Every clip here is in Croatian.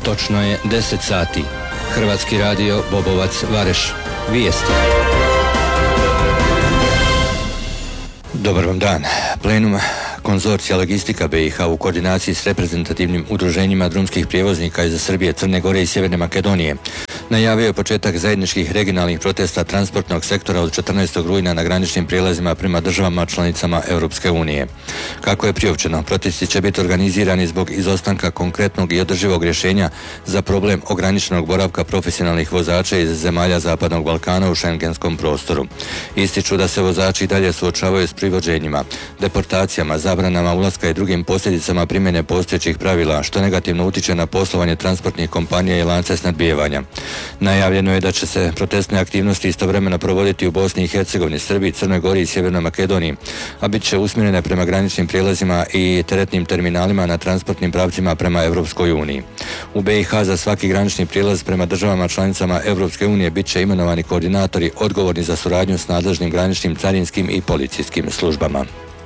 Točno je 10 sati. Hrvatski radio Bobovac Vareš. Vijesti. Dobar vam dan. Plenum konzorcija Logistika BiH u koordinaciji s reprezentativnim udruženjima drumskih prijevoznika iz Srbije, Crne Gore i Sjeverne Makedonije najavio je početak zajedničkih regionalnih protesta transportnog sektora od 14. rujna na graničnim prijelazima prema državama članicama Europske unije. Kako je priopćeno, protesti će biti organizirani zbog izostanka konkretnog i održivog rješenja za problem ograničenog boravka profesionalnih vozača iz zemalja Zapadnog Balkana u šengenskom prostoru. Ističu da se vozači i dalje suočavaju s privođenjima, deportacijama, zabranama ulaska i drugim posljedicama primjene postojećih pravila, što negativno utiče na poslovanje transportnih kompanija i lance snabdijevanja. Najavljeno je da će se protestne aktivnosti istovremeno provoditi u Bosni i Hercegovini, Srbiji, Crnoj Gori i Sjevernoj Makedoniji, a bit će usmjerene prema graničnim prijelazima i teretnim terminalima na transportnim pravcima prema Europskoj uniji. U BiH za svaki granični prijelaz prema državama članicama Europske unije bit će imenovani koordinatori odgovorni za suradnju s nadležnim graničnim, carinskim i policijskim službama.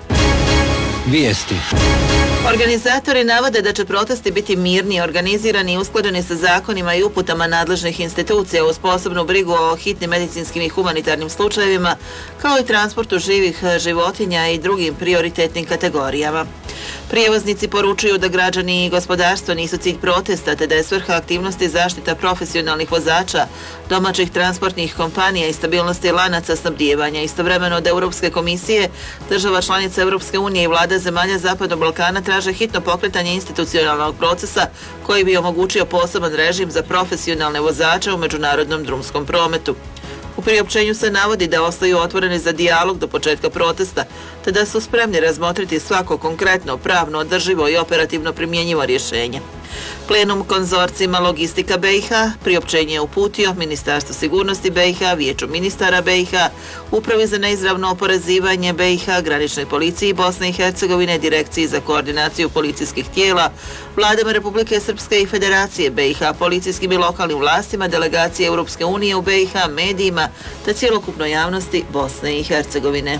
Vijesti. Organizatori navode da će protesti biti mirni, organizirani i usklađeni sa zakonima i uputama nadležnih institucija uz posebnu brigu o hitnim medicinskim i humanitarnim slučajevima, kao i transportu živih životinja i drugim prioritetnim kategorijama. Prijevoznici poručuju da građani i gospodarstvo nisu cilj protesta, te da je svrha aktivnosti zaštita profesionalnih vozača, domaćih transportnih kompanija i stabilnosti lanaca snabdijevanja. Istovremeno od Europske komisije, država članica Europske unije i vlada zemalja Zapadnog Balkana traže hitno pokretanje institucionalnog procesa koji bi omogućio poseban režim za profesionalne vozače u međunarodnom drumskom prometu. U priopćenju se navodi da ostaju otvoreni za dijalog do početka protesta, te da su spremni razmotriti svako konkretno, pravno, održivo i operativno primjenjivo rješenje. Plenum konzorcijima Logistika BiH priopćenje je uputio Ministarstvu sigurnosti BiH, Vijeću ministara BiH, Upravi za neizravno oporezivanje BiH, Graničnoj policiji Bosne i Hercegovine, Direkciji za koordinaciju policijskih tijela, vladama Republike Srpske i Federacije BiH, policijskim i lokalnim vlastima, delegacije Europske unije u BiH, medijima te cjelokupnoj javnosti Bosne i Hercegovine.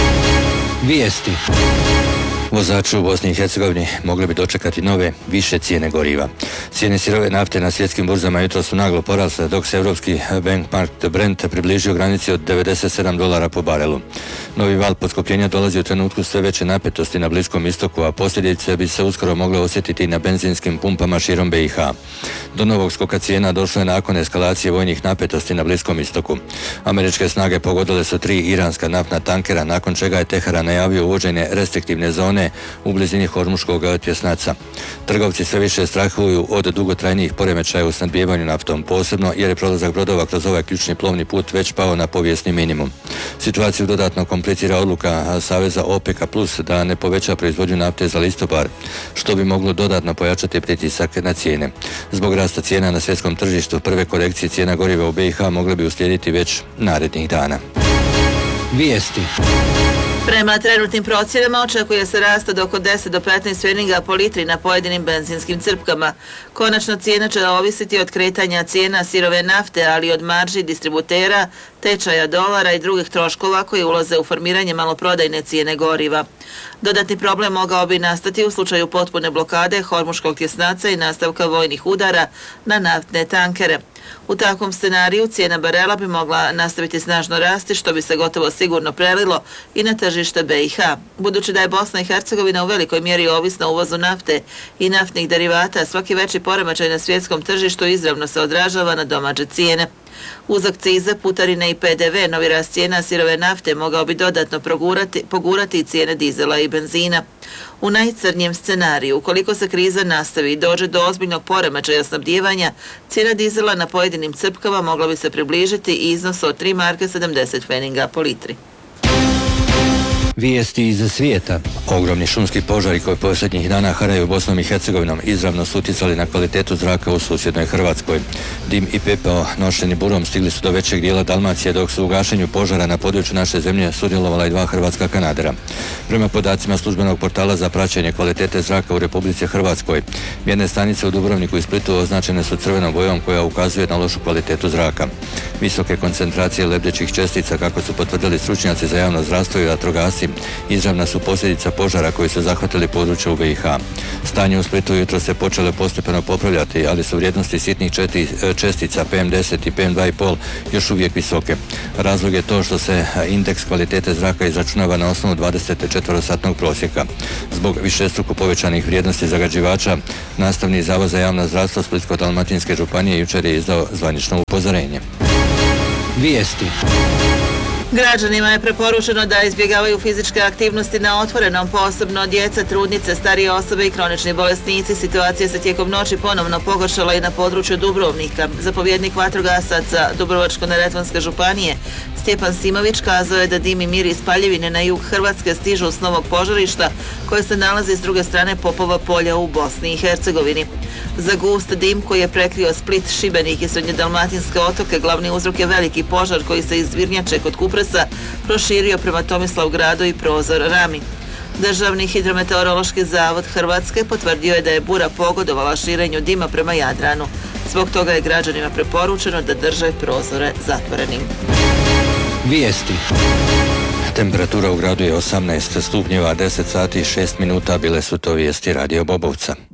Vijesti. Vozači u Bosni i Hercegovini mogli bi dočekati nove, više cijene goriva. Cijene sirove nafte na svjetskim burzama jutros su naglo porasle, dok se europski benchmark Brent približio granici od $97 po barelu. Novi val poskupljenja dolazi u trenutku sve veće napetosti na Bliskom istoku, a posljedice bi se uskoro mogle osjetiti i na benzinskim pumpama širom BiH. Do novog skoka cijena došlo je nakon eskalacije vojnih napetosti na Bliskom istoku. Američke snage pogodile su 3 iranska naftna tankera, nakon čega je Teheran najavio uvođenje restriktivne zone u blizini Hormuškog tjesnaca. Trgovci sve više strahuju od dugotrajnijih poremećaja u snabdijevanju naftom, posebno jer je prolazak brodova kroz ovaj ključni plovni put već pao na povijesni minimum. Situaciju dodatno komplicira odluka Saveza OPEC+ da ne poveća proizvodnju nafte za listopad, što bi moglo dodatno pojačati pritisak na cijene. Zbog rasta cijena na svjetskom tržištu, prve korekcije cijena goriva u BiH mogle bi uslijediti već narednih dana. Vijesti. Prema trenutnim procjenama očekuje se rast od oko 10 do 15 pfeniga po litri na pojedinim benzinskim crpkama. Konačna cijena će ovisiti od kretanja cijena sirove nafte, ali i od marži distributera, tečaja dolara i drugih troškova koji ulaze u formiranje maloprodajne cijene goriva. Dodatni problem mogao bi nastati u slučaju potpune blokade Hormuškog tjesnaca i nastavka vojnih udara na naftne tankere. U takvom scenariju cijena barela bi mogla nastaviti snažno rasti, što bi se gotovo sigurno prelilo i na tržište BiH. Budući da je Bosna i Hercegovina u velikoj mjeri ovisna o uvozu nafte i naftnih derivata, svaki veći poremećaj na svjetskom tržištu izravno se odražava na domaće cijene. Uz akcize, putarine i PDV, novi rast cijena sirove nafte mogao bi dodatno pogurati i cijene dizela i benzina. U najcrnjem scenariju, ukoliko se kriza nastavi i dođe do ozbiljnog poremećaja snabdijevanja, cijena dizela na pojedinim crpkama mogla bi se približiti iznos od 3 marke 70 pfeniga po litri. Vijesti iz svijeta. Ogromni šumski požari koji posljednjih dana haraju Bosnom i Hercegovinom izravno su utjecali na kvalitetu zraka u susjednoj Hrvatskoj. Dim i pepeo nošeni burom stigli su do većeg dijela Dalmacije, dok su u gašenju požara na području naše zemlje sudjelovala i 2 hrvatska kanadera. Prema podacima službenog portala za praćenje kvalitete zraka u Republici Hrvatskoj, mjerne stanice u Dubrovniku i Splitu označene su crvenom bojom koja ukazuje na lošu kvalitetu zraka. Visoke koncentracije lebdećih čestica, kako su potvrdili stručnjaci za javno zdravstvo i vatrogasci, izravna su posljedica požara koji su zahvatili područje u BiH. Stanje u Splitu jutro se počelo postepeno popravljati, ali su vrijednosti sitnih čestica PM10 i PM2,5 još uvijek visoke. Razlog je to što se indeks kvalitete zraka izračunava na osnovu 24-satnog prosjeka. Zbog višestruko povećanih vrijednosti zagađivača, Nastavni zavod za javno zdravstvo Splitsko-dalmatinske županije jučer je izdao zvanično upozorenje. Vijesti. Građanima je preporučeno da izbjegavaju fizičke aktivnosti na otvorenom, posebno djeca, trudnice, starije osobe i kronični bolesnici. Situacija se tijekom noći ponovno pogoršala i na području Dubrovnika. Zapovjednik vatrogasaca Dubrovačko-neretvanske županije Stjepan Simović kazao je da dim i miris paljevine na jug Hrvatske stižu s novog požarišta koje se nalazi s druge strane Popova polja u Bosni i Hercegovini. Za gust dim koji je prekrio Split, Šibenik i srednje-dalmatinske otoke, glavni uzrok je veliki požar koji se iz Zvirnjače kod Kupresa proširio prema Tomislavgradu i Prozor Rami. Državni hidrometeorološki zavod Hrvatske potvrdio je da je bura pogodovala širenju dima prema Jadranu. Zbog toga je građanima preporučeno da drže prozore zatvorenim. Vijesti. Temperatura u gradu je 18 stupnjeva, 10 sati i 6 minuta. Bile su to vijesti Radio Bobovca.